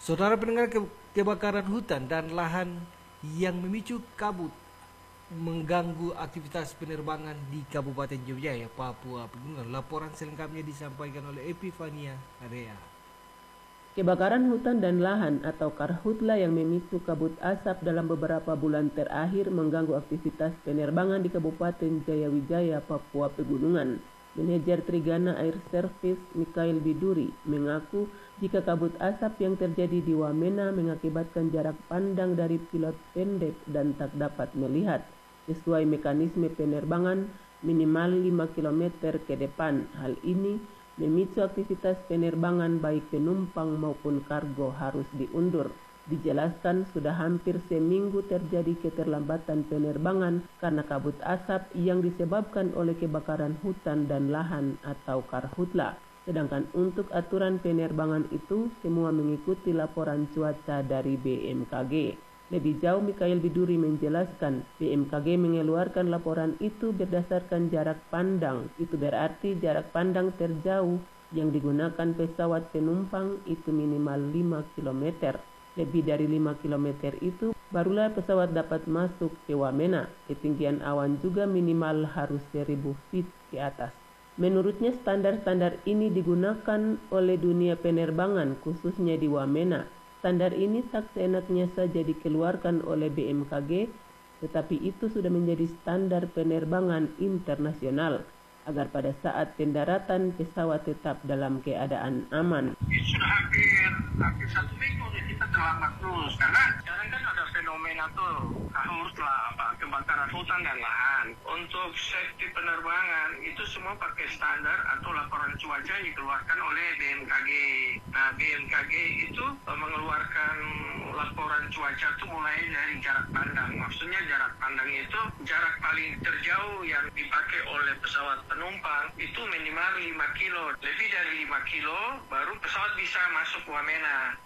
Saudara pendengar, kebakaran hutan dan lahan yang memicu kabut mengganggu aktivitas penerbangan di Kabupaten Jayapura, Papua Pegunungan. Laporan selengkapnya disampaikan oleh Epifania Area. Kebakaran hutan dan lahan atau karhutla yang memicu kabut asap dalam beberapa bulan terakhir mengganggu aktivitas penerbangan di Kabupaten Jayawijaya, Papua Pegunungan. Manajer Trigana Air Service Mikhail Biduri mengaku jika kabut asap yang terjadi di Wamena mengakibatkan jarak pandang dari pilot pendek dan tak dapat melihat. Sesuai mekanisme penerbangan minimal 5 km ke depan. Hal ini memicu aktivitas penerbangan baik penumpang maupun kargo harus diundur. Dijelaskan sudah hampir seminggu terjadi keterlambatan penerbangan karena kabut asap yang disebabkan oleh kebakaran hutan dan lahan atau karhutla. Sedangkan untuk aturan penerbangan itu semua mengikuti laporan cuaca dari BMKG. Lebih jauh, Mikhail Biduri menjelaskan BMKG mengeluarkan laporan itu berdasarkan jarak pandang. Itu berarti jarak pandang terjauh yang digunakan pesawat penumpang itu minimal 5 km. Lebih dari 5 km itu barulah pesawat dapat masuk ke Wamena. Ketinggian awan juga minimal harus 1000 feet ke atas. Menurutnya standar-standar ini digunakan oleh dunia penerbangan khususnya di Wamena. Standar ini tak seenaknya saja dikeluarkan oleh BMKG, tetapi itu sudah menjadi standar penerbangan internasional agar pada saat pendaratan pesawat tetap dalam keadaan aman. Sudah hampir 1 minggu kita terlambat terus karena sekarang kan ada fenomena tuh kebakaran hutan dan lahan. Untuk safety penerbangan itu semua pakai standar atau laporan cuaca yang dikeluarkan oleh BMKG. Nah, BMKG itu mengeluarkan laporan cuaca itu mulai dari jarak pandang. Maksudnya jarak pandang itu jarak paling terjauh yang dipakai oleh pesawat penumpang itu minimal 5 kilo. Lebih dari 5 kilo baru pesawat bisa masuk Wamena.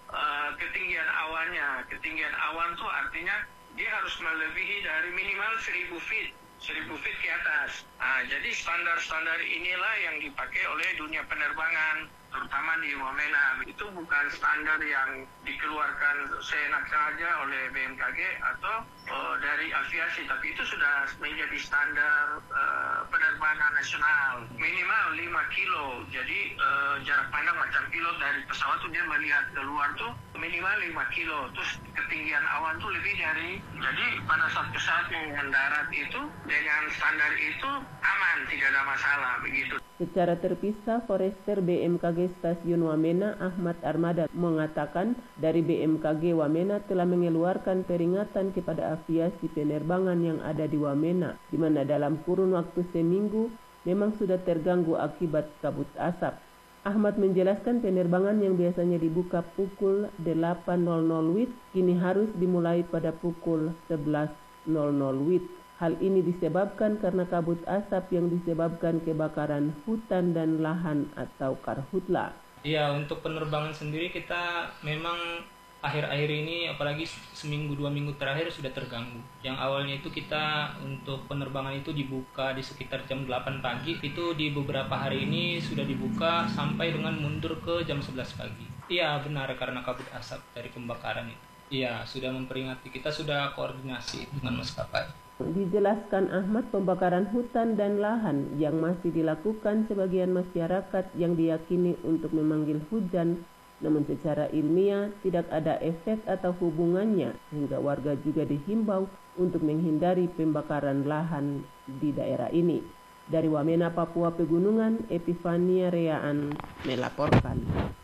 Ketinggian awan tuh artinya dia harus melebihi dari minimal 1000 feet ke atas. Nah, jadi standar-standar inilah yang dipakai oleh dunia penerbangan, terutama di Wamena. Itu bukan standar yang dikeluarkan seenak saja oleh BMKG atau dari aviasi, tapi itu sudah menjadi standar penerbangan nasional. Minimal 5 kilo, jadi jarak pandang macam pilot dari pesawat tuh dia melihat keluar tuh minimal 5 kilo. Terus ketinggian awan tuh lebih dari, jadi pada saat pesawat mendarat itu dengan standar itu aman, tidak ada masalah begitu. Secara terpisah, Forester BMKG Stasiun Wamena Ahmad Armada mengatakan dari BMKG Wamena telah mengeluarkan peringatan kepada aviasi penerbangan yang ada di Wamena, di mana dalam kurun waktu seminggu memang sudah terganggu akibat kabut asap. Ahmad menjelaskan penerbangan yang biasanya dibuka pukul 8.00 WIB kini harus dimulai pada pukul 11.00 WIB. Hal ini disebabkan karena kabut asap yang disebabkan kebakaran hutan dan lahan atau karhutla. Iya, untuk penerbangan sendiri kita memang akhir-akhir ini apalagi seminggu 2 minggu terakhir sudah terganggu. Yang awalnya itu kita untuk penerbangan itu dibuka di sekitar jam 8 pagi, itu di beberapa hari ini sudah dibuka sampai dengan mundur ke jam 11 pagi. Iya benar, karena kabut asap dari pembakaran itu. Iya, sudah memperingati, kita sudah koordinasi dengan maskapai. Dijelaskan Ahmad, pembakaran hutan dan lahan yang masih dilakukan sebagian masyarakat yang diyakini untuk memanggil hujan, namun secara ilmiah tidak ada efek atau hubungannya, sehingga warga juga dihimbau untuk menghindari pembakaran lahan di daerah ini. Dari Wamena, Papua Pegunungan, Epifania Reaan melaporkan.